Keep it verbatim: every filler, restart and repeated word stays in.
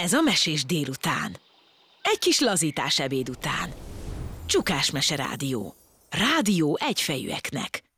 Ez a Mesés délután. Egy kis lazítás ebéd után. Csukás Mese Rádió. Rádió egyfejűeknek.